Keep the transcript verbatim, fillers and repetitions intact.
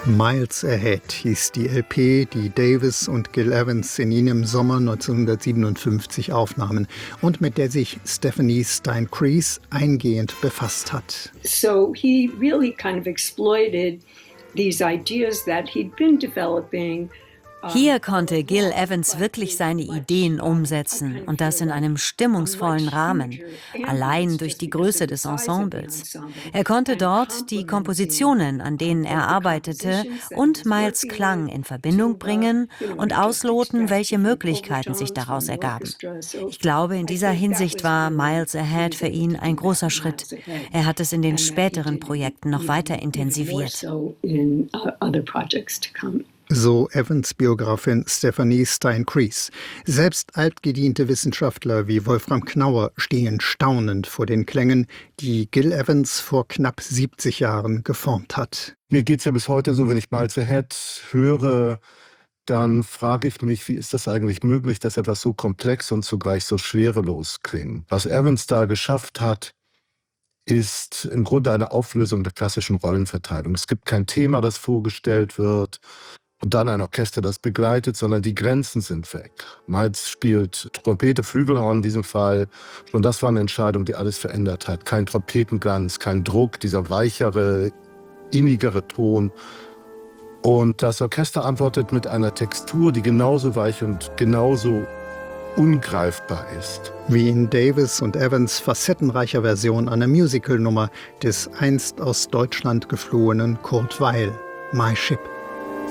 Miles Ahead hieß die L P, die Davis und Gil Evans in jenem Sommer neunzehnhundertsiebenundfünfzig aufnahmen und mit der sich Stephanie Stein-Creese eingehend befasst hat. So he really kind of exploited these ideas that he'd been developing. Hier konnte Gil Evans wirklich seine Ideen umsetzen und das in einem stimmungsvollen Rahmen, allein durch die Größe des Ensembles. Er konnte dort die Kompositionen, an denen er arbeitete, und Miles' Klang in Verbindung bringen und ausloten, welche Möglichkeiten sich daraus ergaben. Ich glaube, in dieser Hinsicht war Miles Ahead für ihn ein großer Schritt. Er hat es in den späteren Projekten noch weiter intensiviert. So Evans' Biografin Stephanie Stein-Creese. Selbst altgediente Wissenschaftler wie Wolfram Knauer stehen staunend vor den Klängen, die Gil Evans vor knapp siebzig Jahren geformt hat. Mir geht's ja bis heute so, wenn ich Miles Ahead höre, dann frage ich mich, wie ist das eigentlich möglich, dass etwas so komplex und zugleich so schwerelos klingt. Was Evans da geschafft hat, ist im Grunde eine Auflösung der klassischen Rollenverteilung. Es gibt kein Thema, das vorgestellt wird und dann ein Orchester, das begleitet, sondern die Grenzen sind weg. Miles spielt Trompete, Flügelhorn in diesem Fall. Und das war eine Entscheidung, die alles verändert hat. Kein Trompetenglanz, kein Druck, dieser weichere, innigere Ton. Und das Orchester antwortet mit einer Textur, die genauso weich und genauso ungreifbar ist. Wie in Davis und Evans' facettenreicher Version einer Musicalnummer des einst aus Deutschland geflohenen Kurt Weill, My Ship.